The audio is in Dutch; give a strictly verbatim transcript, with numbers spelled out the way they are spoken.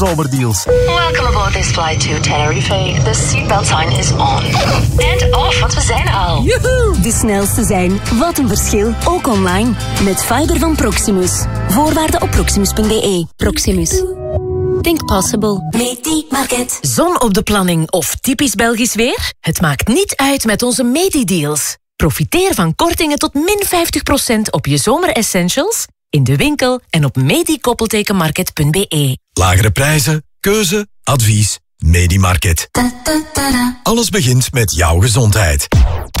zomerdeals. Welcome aboard this flight to Tenerife. The seatbelt sign is on. And off, want we zijn er al. Joehoe! De snelste zijn. Wat een verschil. Ook online. Met fiber van Proximus. Voorwaarden op proximus punt b e. Proximus. Think possible. Medi-market. Zon op de planning of typisch Belgisch weer? Het maakt niet uit met onze Medi-deals. Profiteer van kortingen tot min vijftig procent op je zomeressentials in de winkel en op medi-market punt b e. Lagere prijzen, keuze, advies, Medi-market. Alles begint met jouw gezondheid.